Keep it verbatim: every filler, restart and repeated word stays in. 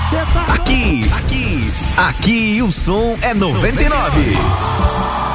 Aqui, aqui, aqui o som é noventa e nove.